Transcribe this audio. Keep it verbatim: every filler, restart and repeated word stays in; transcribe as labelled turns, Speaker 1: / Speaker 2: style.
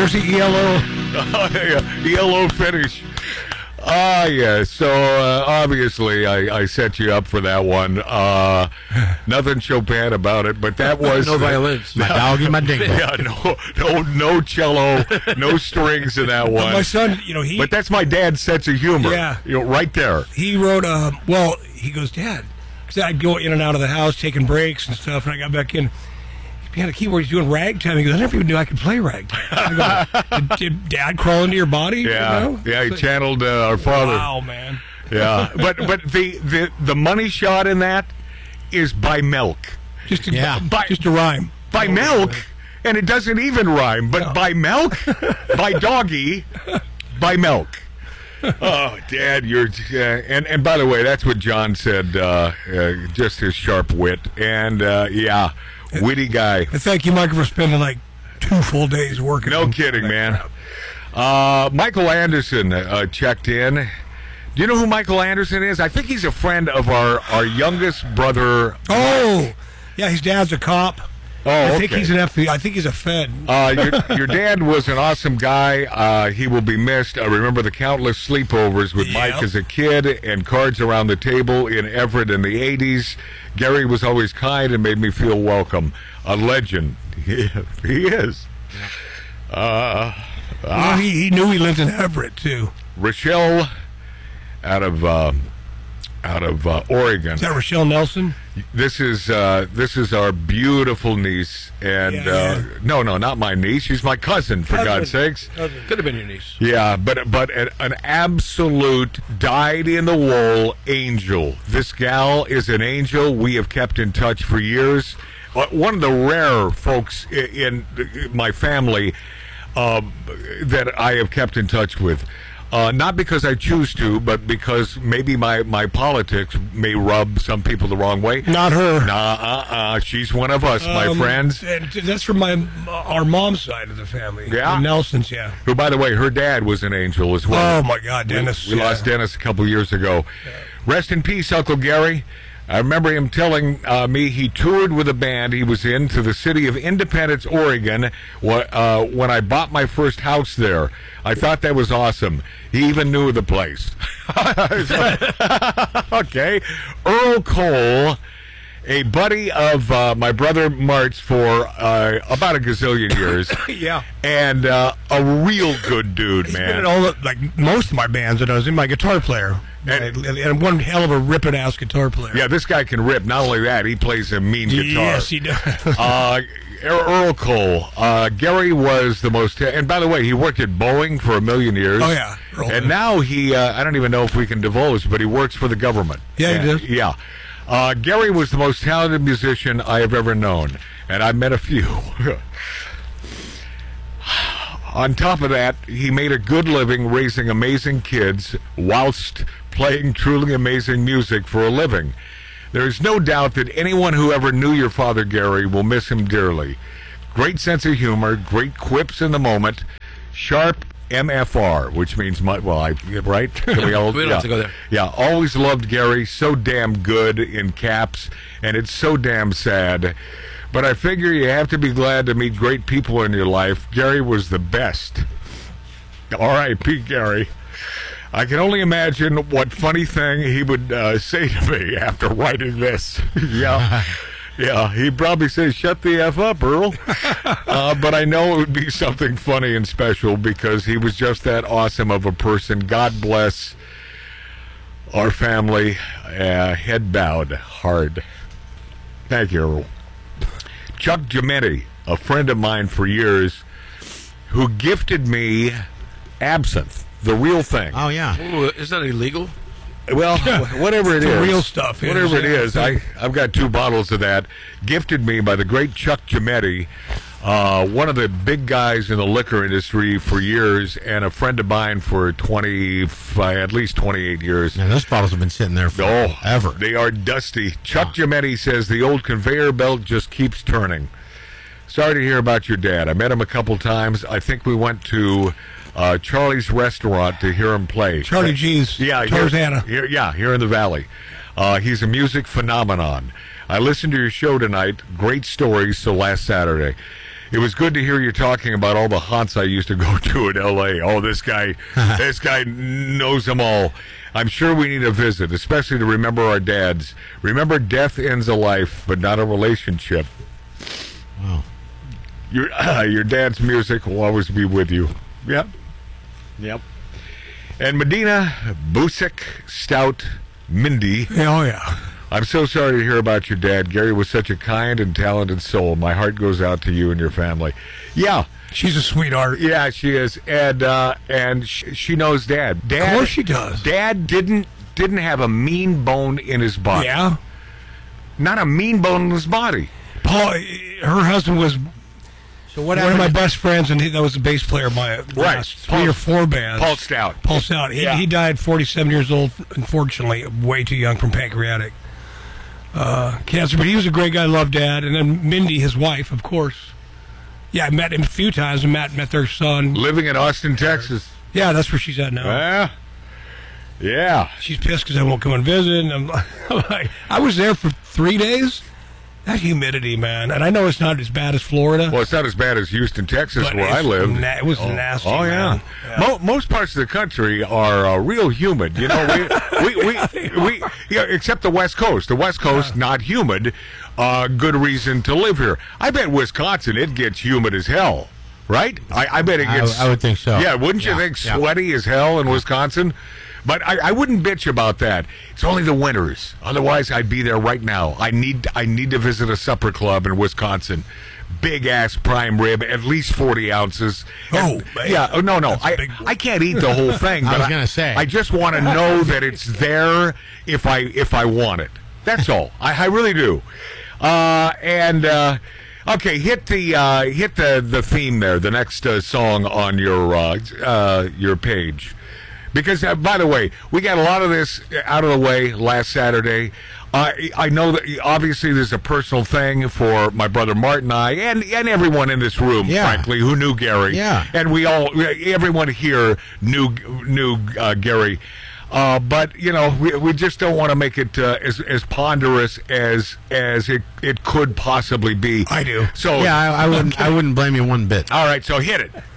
Speaker 1: there's the E L O.
Speaker 2: Uh, yeah, E L O finish. Ah, uh, yeah. So uh, obviously, I, I set you up for that one. Uh, nothing Chopin about it, but that was
Speaker 3: no violins.
Speaker 4: My doggy, my dingo.
Speaker 2: Yeah, no, no, no cello, no strings in that one.
Speaker 1: My son, you know, he.
Speaker 2: But that's my dad's sense of humor.
Speaker 1: Yeah,
Speaker 2: you know, right there.
Speaker 1: He wrote. Uh, well, he goes, Dad, because I'd go in and out of the house taking breaks and stuff, and I got back in. He had a keyboard. He's doing ragtime. He goes, I never even knew I could play ragtime. I go, did, did Dad crawl into your body?
Speaker 2: Yeah,
Speaker 1: you know?
Speaker 2: yeah. He like, channeled uh, our father.
Speaker 1: Wow, man.
Speaker 2: Yeah, but but the, the the money shot in that is by milk.
Speaker 1: Just a,
Speaker 4: yeah.
Speaker 1: by, just a rhyme.
Speaker 2: By oh, milk, man. And it doesn't even rhyme. But no. by milk, by doggy, by milk. Oh, Dad, you're uh, and and by the way, that's what John said. Uh, uh, just his sharp wit, and uh, yeah. Witty guy.
Speaker 1: And thank you, Michael, for spending like two full days working.
Speaker 2: No kidding, man. Uh, Michael Anderson uh, checked in. Do you know who Michael Anderson is? I think he's a friend of our, our youngest brother.
Speaker 1: Oh, yeah, his dad's a cop.
Speaker 2: Oh,
Speaker 1: I
Speaker 2: okay.
Speaker 1: think he's an F B I. I think he's a Fed.
Speaker 2: Uh, your, your dad was an awesome guy. Uh, he will be missed. I remember the countless sleepovers with yep. Mike as a kid and cards around the table in Everett in the eighties. Gary was always kind and made me feel welcome. A legend. He, he is. Uh,
Speaker 1: well, uh, he, he knew he lived in Everett, too.
Speaker 2: Rochelle out of... Uh, out of uh, Oregon.
Speaker 1: Is that Rochelle Nelson?
Speaker 2: This is uh, this is our beautiful niece, and
Speaker 1: yeah,
Speaker 2: uh,
Speaker 1: yeah.
Speaker 2: no, no, not my niece. She's my cousin, for
Speaker 1: cousin.
Speaker 2: God's sakes.
Speaker 3: Cousin. Could have been your niece.
Speaker 2: Yeah, but but an, an absolute dyed-in-the-wool angel. This gal is an angel. We have kept in touch for years. One of the rare folks in, in my family uh, that I have kept in touch with. Uh, not because I choose to, but because maybe my, my politics may rub some people the wrong way.
Speaker 1: Not her.
Speaker 2: Nah, uh-uh. She's one of us, um, my friends.
Speaker 1: And that's from my our mom's side of the family.
Speaker 2: Yeah.
Speaker 1: The Nelsons, yeah.
Speaker 2: Who, by the way, her dad was an angel as well.
Speaker 1: Oh, my God, Dennis.
Speaker 2: We, we
Speaker 1: yeah.
Speaker 2: lost Dennis a couple years ago. Yeah. Rest in peace, Uncle Gary. I remember him telling uh, me he toured with a band he was in to the city of Independence, Oregon, wh- uh, when I bought my first house there. I thought that was awesome. He even knew the place. Okay. Earl Cole, a buddy of uh, my brother Mart's for uh, about a gazillion years.
Speaker 1: Yeah.
Speaker 2: And uh, a real good dude,
Speaker 1: He's
Speaker 2: man.
Speaker 1: been in all the, like most of my bands that I was in, my guitar player. And, and one hell of a ripping ass guitar player.
Speaker 2: Yeah, this guy can rip. Not only that, he plays a mean guitar.
Speaker 1: Yes, he does.
Speaker 2: uh, Earl Cole. Uh, Gary was the most... And by the way, he worked at Boeing for a million years.
Speaker 1: Oh, yeah. Earl
Speaker 2: and
Speaker 1: did.
Speaker 2: now he... Uh, I don't even know if we can divulge, but he works for the government.
Speaker 1: Yeah,
Speaker 2: and,
Speaker 1: he does.
Speaker 2: Yeah. Uh, Gary was the most talented musician I have ever known. And I've met a few. On top of that, he made a good living raising amazing kids whilst playing truly amazing music for a living. There is no doubt that anyone who ever knew your father, Gary, will miss him dearly. Great sense of humor, great quips in the moment, sharp M F R, which means, my, well, I, right? Can we all,
Speaker 3: we don't
Speaker 2: yeah.
Speaker 3: have to go there.
Speaker 2: Yeah, always loved Gary, so damn good in caps, and it's so damn sad. But I figure you have to be glad to meet great people in your life. Gary was the best. R I P Gary. I can only imagine what funny thing he would uh, say to me after writing this. Yeah. Yeah, he'd probably say, shut the F up, Earl. uh, but I know it would be something funny and special because he was just that awesome of a person. God bless our family. Uh, head bowed hard. Thank you, Earl. Chuck Gimetti, a friend of mine for years, who gifted me absinthe, the real thing.
Speaker 4: Oh, yeah.
Speaker 3: Ooh, is that illegal?
Speaker 2: Well, whatever it
Speaker 1: the
Speaker 2: is.
Speaker 1: real stuff.
Speaker 2: Whatever it
Speaker 1: yeah.
Speaker 2: is. I, I've got two bottles of that, gifted me by the great Chuck Gimetti, uh, one of the big guys in the liquor industry for years, and a friend of mine for twenty, at least twenty-eight years.
Speaker 4: Yeah, those bottles have been sitting there forever.
Speaker 2: Oh, they are dusty. Chuck yeah. Gimetti says the old conveyor belt just keeps turning. Sorry to hear about your dad. I met him a couple times. I think we went to uh, Charlie's Restaurant to hear him play.
Speaker 1: Charlie G's.
Speaker 2: Yeah,
Speaker 1: Tarzana.
Speaker 2: Here, here, yeah, here in the Valley. Uh, he's a music phenomenon. I listened to your show tonight. Great stories, so last Saturday. It was good to hear you talking about all the haunts I used to go to in L A. Oh, this guy, this guy knows them all. I'm sure we need a visit, especially to remember our dads. Remember, death ends a life, but not a relationship.
Speaker 4: Wow.
Speaker 2: Your uh, your dad's music will always be with you. Yep. Yep. And Medina, Busick, Stout, Mindy.
Speaker 1: Oh, yeah.
Speaker 2: I'm so sorry to hear about your dad. Gary was such a kind and talented soul. My heart goes out to you and your family. Yeah.
Speaker 1: She's a sweetheart.
Speaker 2: Yeah, she is. And uh, and sh- she knows Dad. Dad.
Speaker 1: Of course she does.
Speaker 2: Dad didn't didn't have a mean bone in his body.
Speaker 1: Yeah.
Speaker 2: Not a mean bone in his body.
Speaker 1: Paul, her husband was
Speaker 4: So what
Speaker 1: one of my
Speaker 4: happened?
Speaker 1: best friends, and he, that was the bass player of my last three
Speaker 2: Paul-
Speaker 1: or four bands.
Speaker 2: Paul Stout.
Speaker 1: Paul Stout. He,
Speaker 2: Yeah.
Speaker 1: he died forty-seven years old, unfortunately, way too young from pancreatic uh, cancer. But he was a great guy, loved Dad. And then Mindy, his wife, of course. Yeah, I met him a few times, and Matt met their son.
Speaker 2: Living in Austin, Texas.
Speaker 1: Yeah, that's where she's at now.
Speaker 2: Yeah. Yeah.
Speaker 1: She's pissed because I won't come and visit. And I'm, I'm like, I was there for three days. That humidity, man. And I know it's not as bad as Florida.
Speaker 2: Well, it's not as bad as Houston, Texas,
Speaker 1: but
Speaker 2: where I
Speaker 1: it's
Speaker 2: lived.
Speaker 1: Na- it was nasty.
Speaker 2: Oh, yeah.
Speaker 1: man. Yeah.
Speaker 2: Mo- most parts of the country are uh, real humid. You know, we, we, we, we yeah, except the West Coast. The West Coast, not humid. Uh, good reason to live here. I bet Wisconsin, it gets humid as hell, right? I, I bet it
Speaker 4: I-
Speaker 2: gets.
Speaker 4: I would think so.
Speaker 2: Yeah, wouldn't you
Speaker 4: Yeah,
Speaker 2: think
Speaker 4: yeah.
Speaker 2: sweaty as hell in Wisconsin? But I, I wouldn't bitch about that. It's only the winters. Otherwise, I'd be there right now. I need I need to visit a supper club in Wisconsin. Big ass prime rib, at least forty ounces.
Speaker 1: Oh,
Speaker 2: And-
Speaker 1: man.
Speaker 2: yeah. Oh, no, no.
Speaker 1: That's a
Speaker 2: I
Speaker 1: big one.
Speaker 2: I can't eat the whole thing.
Speaker 4: I
Speaker 2: but
Speaker 4: was gonna say.
Speaker 2: I just want to know that it's there if I if I want it. That's all. I, I really do. Uh, and uh, okay, hit the uh, hit the, the theme there. The next uh, song on your uh, uh, your page. Because, uh, by the way, we got a lot of this out of the way last Saturday. Uh, I know that obviously there's a personal thing for my brother Martin and I, and, and everyone in this room,
Speaker 4: Yeah.
Speaker 2: frankly, who knew Gary.
Speaker 4: Yeah.
Speaker 2: And we all, everyone here knew knew uh, Gary. Uh, but you know, we we just don't want to make it uh, as as ponderous as as it, it could possibly be.
Speaker 1: I do.
Speaker 2: So
Speaker 4: Yeah, I, I wouldn't. I wouldn't blame you one bit.
Speaker 2: all right, so hit it.